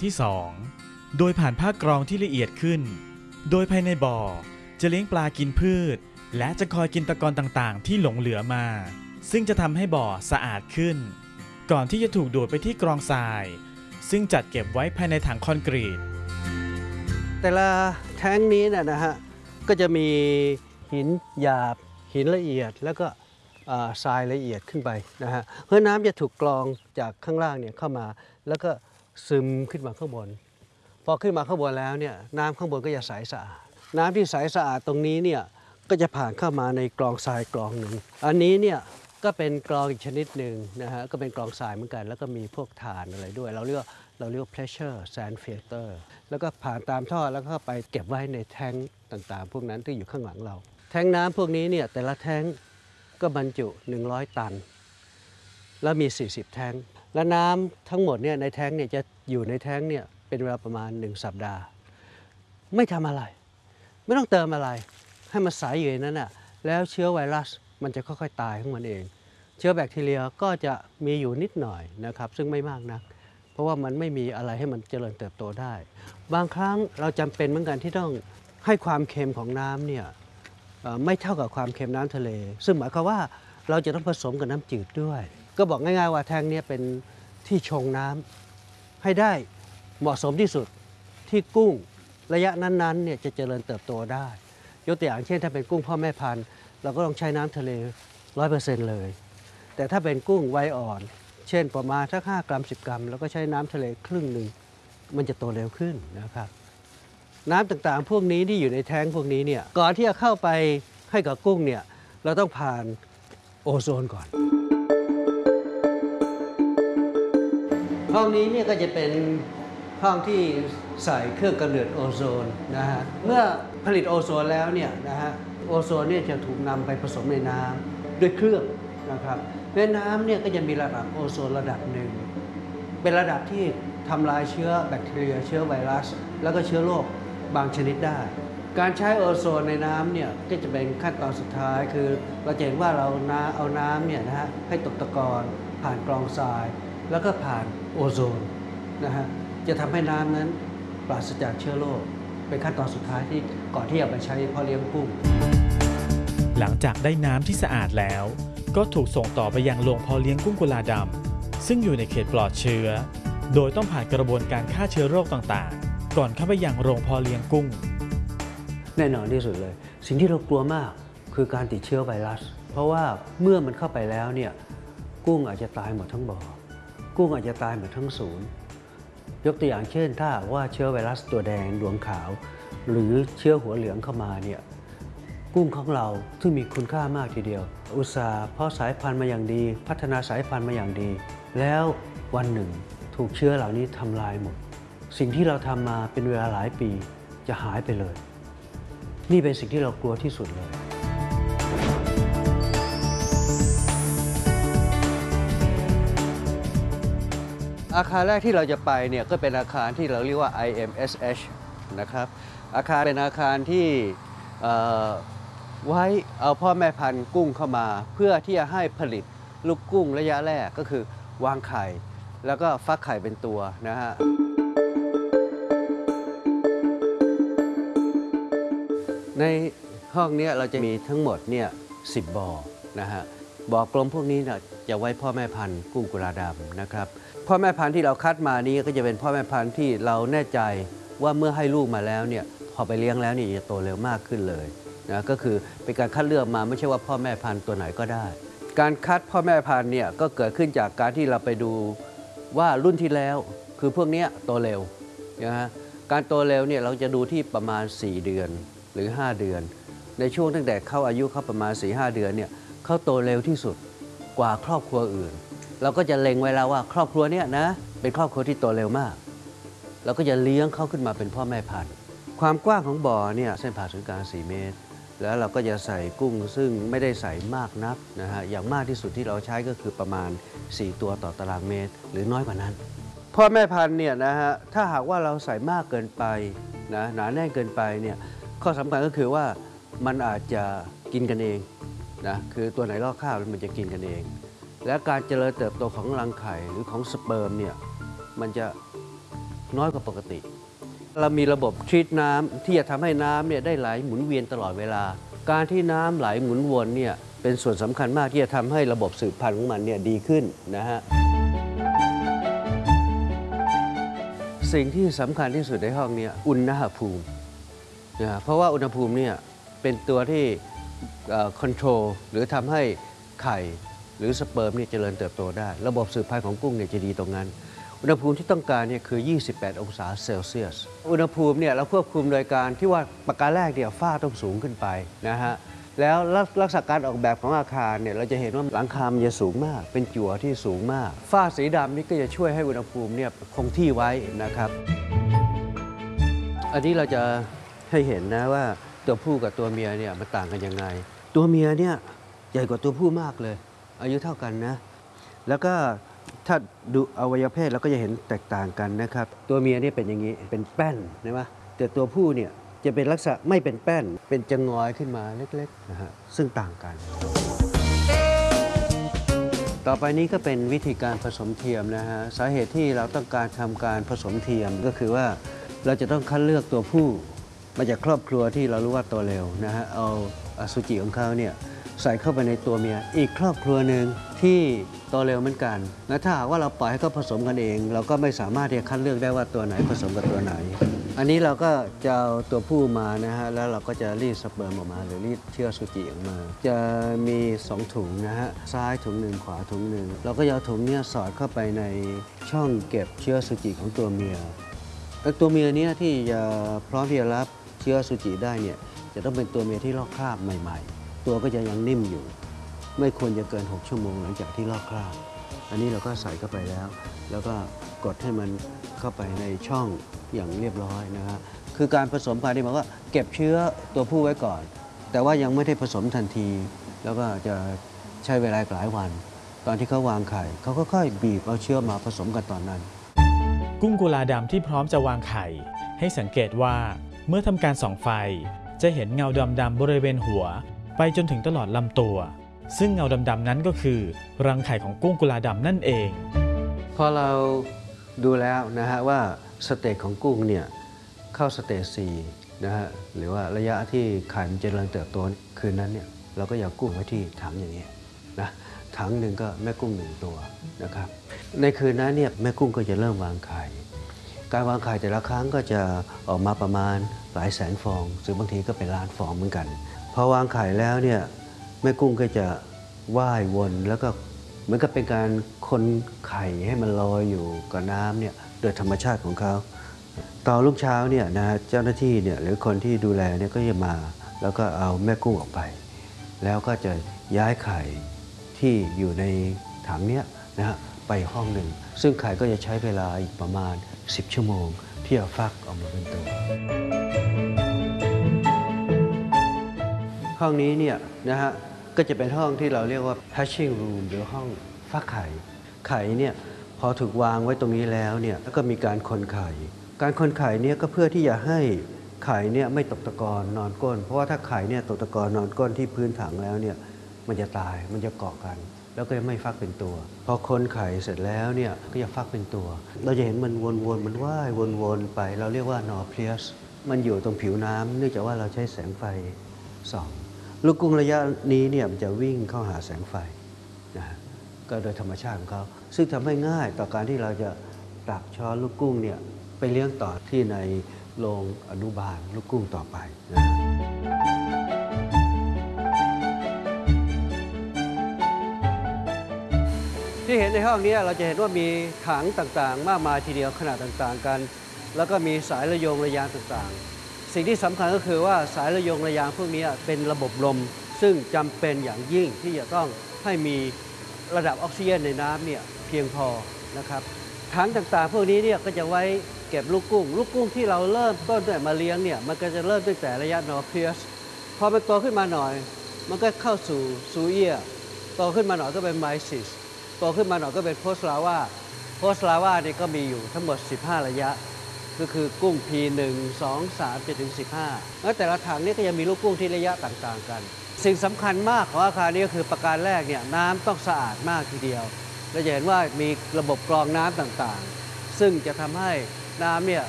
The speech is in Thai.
ที่2โดยผ่านภาคกรองที่ละเอียดขึ้นโดยภายในบ่อจะเลี้ยงปลากินพืชและจะคอยกินตะกอนต่างๆที่หลงเหลือมาซึ่งจะทำให้บ่อสะอาดขึ้นก่อนที่จะถูกดูดไปที่กรองทรายซึ่งจัดเก็บไว้ภายในถังคอนกรีตแต่ละแท้งนี้นะฮะก็จะมีหินหยาบหินละเอียดแล้วก็ทรายละเอียดขึ้นไปนะฮะเพราะน้ำจะถูกกรองจากข้างล่างเนี่ยเข้ามาแล้วก็ซึมขึ้นมาข้างบนพอขึ้นมาข้างบนแล้วเนี่ยน้ำข้างบนก็จะใสสะอาดน้ำที่ใสสะอาดตรงนี้เนี่ยก็จะผ่านเข้ามาในกรองทรายกรองหนึ่งอันนี้เนี่ยก็เป็นกรองอีกชนิดหนึ่งนะฮะก็เป็นกรองทรายเหมือนกันแล้วก็มีพวกถ่านอะไรด้วยเราเรียก pressure sand filter แล้วก็ผ่านตามท่อแล้วก็ไปเก็บไว้ในแท้งต่างๆพวกนั้นที่อยู่ข้างหลังเราแท้งน้ำพวกนี้เนี่ยแต่ละแท้งก็บรรจุ100 ตันแล้วมี40แท้งและน้ำทั้งหมดเนี่ยในแท้งเนี่ยจะอยู่ในแท้งเนี่ยเป็นเวลาประมาณ1 สัปดาห์ไม่ทำอะไรไม่ต้องเติมอะไรให้มันใสอยู่ในนั้นน่ะแล้วเชื้อไวรัสมันจะค่อยๆตายของมันเองเชื้อแบคทีเรียก็จะมีอยู่นิดหน่อยนะครับซึ่งไม่มากนักเพราะว่ามันไม่มีอะไรให้มันเจริญเติบโตได้บางครั้งเราจำเป็นเหมือนกันที่ต้องให้ความเค็มของน้ำเนี่ยไม่เท่ากับความเค็มน้ำทะเลซึ่งหมายความว่าเราจะต้องผสมกับน้ำจืดด้วยก็บอกง่ายๆว่าแท้งนี้เป็นที่ชงน้ำให้ได้เหมาะสมที่สุดที่กุ้งระยะนั้นๆเนี่ยจะเจริญเติบโตได้ยกตัวอย่างเช่นถ้าเป็นกุ้งพ่อแม่พันธุ์เราก็ต้องใช้น้ำทะเล 100% เลยแต่ถ้าเป็นกุ้งวัยอ่อนเช่นประมาณสัก5 กรัม 10 กรัมแล้วก็ใช้น้ำทะเลครึ่งหนึ่งมันจะโตเร็วขึ้นนะครับน้ำต่างๆพวกนี้ที่อยู่ในแท้งพวกนี้เนี่ยก่อนที่จะเข้าไปให้กับกุ้งเนี่ยเราต้องผ่านโอโซนก่อนห้องนี้เนี่ยก็จะเป็นห้องที่ใส่เครื่องกำเนิดโอโซนนะฮะเมื่อผลิตโอโซนแล้วเนี่ยนะฮะโอโซนเนี่ยจะถูกนำไปผสมในน้ำด้วยเครื่องนะครับในน้ำเนี่ยก็จะมีระดับโอโซนระดับหนึ่งเป็นระดับที่ทำลายเชื้อแบคทีเรียเชื้อไวรัสแล้วก็เชื้อโรคบางชนิดได้การใช้โอโซนในน้ำเนี่ยก็จะเป็นขั้นตอนสุดท้ายคือเราเห็นว่าเราเอาน้ำเนี่ยนะฮะให้ตกตะกอนผ่านกรองทรายแล้วก็ผ่านโอโซนนะฮะจะทำให้น้ำนั้นปราศจากเชื้อโรคเป็นขั้นตอนสุดท้ายที่ก่อนที่จะไปใช้เพาะเลี้ยงกุ้งหลังจากได้น้ำที่สะอาดแล้วก็ถูกส่งต่อไปยังโรงเพาะเลี้ยงกุ้งกุลาดำซึ่งอยู่ในเขตปลอดเชื้อโดยต้องผ่านกระบวนการฆ่าเชื้อโรคต่างๆก่อนเข้าไปยังโรงเพาะเลี้ยงกุ้งแน่นอนที่สุดเลยสิ่งที่เรากลัวมากคือการติดเชื้อไวรัสเพราะว่าเมื่อมันเข้าไปแล้วเนี่ยกุ้งอาจจะตายหมดทั้งบ่อกุ้งอาจจะตายหมดทั้งศูนย์ยกตัวอย่างเช่นถ้าว่าเชื้อไวรัสตัวแดงดวงขาวหรือเชื้อหัวเหลืองเข้ามาเนี่ยกุ้งของเราซึ่งมีคุณค่ามากทีเดียวอุตสาห์เพาะสายพันธุ์มาอย่างดีพัฒนาสายพันธุ์มาอย่างดีแล้ววันหนึ่งถูกเชื้อเหล่านี้ทำลายหมดสิ่งที่เราทำมาเป็นเวลาหลายปีจะหายไปเลยนี่เป็นสิ่งที่เรากลัวที่สุดเลยอาคารแรกที่เราจะไปเนี่ยก็เป็นอาคารที่เราเรียกว่า IMSH นะครับอาคารเป็นอาคารที่ไว้เอาพ่อแม่พันธุ์กุ้งเข้ามาเพื่อที่จะให้ผลิตลูกกุ้งระยะแรกก็คือวางไข่แล้วก็ฟักไข่เป็นตัวนะฮะในห้องนี้เราจะมีทั้งหมดเนี่ย10 บ่อนะฮะบ่อกลมพวกนี้เนี่ยจะไว้พ่อแม่พันธุ์กุ้งกุลาดำนะครับพ่อแม่พันธุ์ที่เราคัดมานี้ก็จะเป็นพ่อแม่พันธุ์ที่เราแน่ใจว่าเมื่อให้ลูกมาแล้วเนี่ยพอไปเลี้ยงแล้วนี่จะโตเร็วมากขึ้นเลยนะก็คือเป็นการคัดเลือกมาไม่ใช่ว่าพ่อแม่พันธุ์ตัวไหนก็ได้การคัดพ่อแม่พันธุ์เนี่ยก็เกิดขึ้นจากการที่เราไปดูว่ารุ่นที่แล้วคือพวกนี้โตเร็วนะฮะการโตเร็วเนี่ยเราจะดูที่ประมาณ4 เดือนหรือ5 เดือนในช่วงตั้งแต่เข้าอายุเขาประมาณ 4-5 เดือนเนี่ยเขาโตเร็วที่สุดกว่าครอบครัวอื่นเราก็จะเล็งไว้แล้วว่าครอบครัวเนี้ยนะเป็นครอบครัวที่โตเร็วมากเราก็จะเลี้ยงเขาขึ้นมาเป็นพ่อแม่พันธุ์ความกว้างของบ่อเนี่ยเส้นผ่าศูนย์กลาง4 เมตรแล้วเราก็จะใส่กุ้งซึ่งไม่ได้ใส่มากนักนะฮะอย่างมากที่สุดที่เราใช้ก็คือประมาณ4 ตัวต่อตารางเมตรหรือน้อยกว่านั้นพ่อแม่พันธุ์เนี่ยนะฮะถ้าหากว่าเราใส่มากเกินไปนะหนาแน่นเกินไปเนี่ยข้อสำคัญก็คือว่ามันอาจจะกินกันเองนะคือตัวไหนลอกข้าวมันจะกินกันเองและการเจริญเติบโตของรังไข่หรือของสเปิร์มเนี่ยมันจะน้อยกว่าปกติ เรามีระบบทรีตน้ำที่จะทำให้น้ำเนี่ยได้ไหลหมุนเวียนตลอดเวลา การที่น้ำไหลหมุนวนเนี่ยเป็นส่วนสำคัญมากที่จะทำให้ระบบสืบพันธุ์ของมันเนี่ยดีขึ้นนะฮะสิ่งที่สำคัญที่สุดในห้องนี้อุณหภูมินะเพราะว่าอุณหภูมิเนี่ยเป็นตัวที่คอนโทรลหรือทำให้ไข่หรือสเปิร์มเนี่ยเจริญเติบโตได้ระบบสืบพันธุ์ของกุ้งเนี่ยจะดีตรงนั้นอุณหภูมิที่ต้องการเนี่ยคือ28 องศาเซลเซียสอุณหภูมิเนี่ยเราควบคุมโดยการที่ว่าประการแรกเนี่ยฝ้าต้องสูงขึ้นไปนะฮะแล้วลักษณะการออกแบบของอาคารเนี่ยเราจะเห็นว่าหลังคามันจะสูงมากเป็นจั่วที่สูงมากฝ้าสีดำนี่ก็จะช่วยให้อุณหภูมิเนี่ยคงที่ไว้นะครับอันนี้เราจะให้เห็นนะว่าตัวผู้กับตัวเมียเนี่ยมันต่างกันยังไงตัวเมียเนี่ยใหญ่กว่าตัวผู้มากเลยอายุเท่ากันนะแล้วก็ถ้าดูอวัยวะเพศเราก็จะเห็นแตกต่างกันนะครับตัวเมียเนี่ยเป็นอย่างนี้เป็นแป้นใช่ไหมแต่ตัวผู้เนี่ยจะเป็นลักษณะไม่เป็นแป้นเป็นจะงอยขึ้นมาเล็กๆนะฮะซึ่งต่างกันต่อไปนี้ก็เป็นวิธีการผสมเทียมนะฮะสาเหตุที่เราต้องการทำการผสมเทียมก็คือว่าเราจะต้องคัดเลือกตัวผู้มาจากครอบครัวที่เรารู้ว่าโตเร็วนะฮะเอาอสุจิของเขาเนี่ยใส่เข้าไปในตัวเมียอีกครอบครัวหนึ่งที่โตเร็วเหมือนกันและถ้าหากว่าเราปล่อยให้เขาผสมกันเองเราก็ไม่สามารถที่จะคัดเลือกได้ว่าตัวไหนผสมกับตัวไหนอันนี้เราก็จะเอาตัวผู้มานะฮะแล้วเราก็จะรีดสเปิร์มออกมาหรือรีดเชื้ออสุจิออกมาจะมี2ถุงนะฮะซ้ายถุงหนึ่งขวาถุงหนึ่งเราก็เอาถุงนี้สอดเข้าไปในช่องเก็บเชื้ออสุจิของตัวเมียตัวเมียนี้ที่จะพร้อมที่จะรับเชื้ออสุจิได้เนี่ยจะต้องเป็นตัวเมียที่ลอกคราบใหม่ๆตัวก็จะยังนิ่มอยู่ไม่ควรจะเกิน6 ชั่วโมงหลังจากที่ลอกคราบอันนี้เราก็ใส่เข้าไปแล้วก็กดให้มันเข้าไปในช่องอย่างเรียบร้อยนะฮะคือการผสมพันธุ์ที่บอกว่าเก็บเชื้อตัวผู้ไว้ก่อนแต่ว่ายังไม่ได้ผสมทันทีแล้วก็จะใช้เวลาหลายวันตอนที่เขาวางไข่เขาก็ค่อยบีบเอาเชื้อมาผสมกันตอนนั้นกุ้งกุลาดำที่พร้อมจะวางไข่ให้สังเกตว่าเมื่อทำการส่องไฟจะเห็นเงาดำๆบริเวณหัวไปจนถึงตลอดลำตัวซึ่งเงาดำๆนั้นก็คือรังไข่ของกุ้งกุลาดำนั่นเองพอเราดูแล้วนะฮะว่าสเตจของกุ้งเนี่ยเข้าสเตจ4นะฮะหรือว่าระยะที่ไข่มันเจริญเติบโตคืนนั้นเนี่ยเราก็อยากกุ้งไว้ที่ถังอย่างนี้นะถังหนึ่งก็แม่กุ้ง1 ตัวนะครับในคืนนั้นเนี่ยแม่กุ้งก็จะเริ่มวางไข่การวางไข่แต่ละครั้งก็จะออกมาประมาณหลายแสนฟองหรือบางทีก็เป็นล้านฟองเหมือนกันพอวางไข่แล้วเนี่ยแม่กุ้งก็จะว่ายวนแล้วก็เหมือนกับเป็นการคนไข่ให้มันลอยอยู่กับน้ำเนี่ยโดยธรรมชาติของเขาตอนรุ่งเช้าเนี่ยนะเจ้าหน้าที่เนี่ยหรือคนที่ดูแลเนี่ยก็จะมาแล้วก็เอาแม่กุ้งออกไปแล้วก็จะย้ายไข่ที่อยู่ในถังเนี้ยนะฮะไปห้องหนึ่งซึ่งไข่ก็จะใช้เวลาอีกประมาณ10 ชั่วโมงที่จะฟักออกมาเป็นตัวห้องนี้เนี่ยนะฮะก็จะเป็นห้องที่เราเรียกว่า hatching room หรือห้องฟักไข่ไข่เนี่ยพอถูกวางไว้ตรงนี้แล้วเนี่ยแล้วก็มีการคนไข่การคนไข่เนี่ยก็เพื่อที่จะให้ไข่เนี่ยไม่ตกตะกอนนอนก้นเพราะว่าถ้าไข่เนี่ยตกตะกอนนอนก้นที่พื้นถังแล้วเนี่ยมันจะตายมันจะเกาะกันแล้วก็ไม่ฟักเป็นตัวพอคนไข่เสร็จแล้วเนี่ยก็จะฟักเป็นตัวเราจะเห็นมันวนๆมันว่ายวนๆไปเราเรียกว่านอเพลียสมันอยู่ตรงผิวน้ำเนื่องจากว่าเราใช้แสงไฟส่องลูกกุ้งระยะนี้เนี่ยมันจะวิ่งเข้าหาแสงไฟนะก็โดยธรรมชาติของเขาซึ่งทำให้ง่ายต่อการที่เราจะตักช้อนลูกกุ้งเนี่ยไปเลี้ยงต่อที่ในโรงอนุบาลลูกกุ้งต่อไปนะที่เห็นในห้องนี้เราจะเห็นว่ามีถังต่างๆมากมายทีเดียวขนาดต่างๆกันแล้วก็มีสายระโยงระยางต่างๆสิ่งที่สำคัญก็คือว่าสายระโยงระยางพวกนี้เป็นระบบลมซึ่งจำเป็นอย่างยิ่งที่จะต้องให้มีระดับออกซิเจนในน้ำเนี่ยเพียงพอนะครับถังต่างๆพวกนี้เนี่ยก็จะไว้เก็บลูกกุ้งที่เราเริ่มต้นด้วยมาเลี้ยงเนี่ยมันก็จะเริ่มตั้งแต่ระยะนอร์เพลียสพอมันโตขึ้นมาหน่อยมันก็เข้าสู่ซูเอียโตขึ้นมาหน่อยก็เป็นไมซิสโตขึ้นมาหน่อยก็เป็นโพสลาวานี่ก็มีอยู่ทั้งหมด15ระยะก็คือกุ้ง P1 2 3จนถึง15แล้วแต่ละถังนี่ก็ยังมีลูกกุ้งที่ระยะต่างๆกันสิ่งสำคัญมากของอาคารนี้ก็คือประการแรกเนี่ยน้ำต้องสะอาดมากทีเดียวเราจะเห็นว่ามีระบบกรองน้ำต่างๆซึ่งจะทำให้น้ำเนี่ย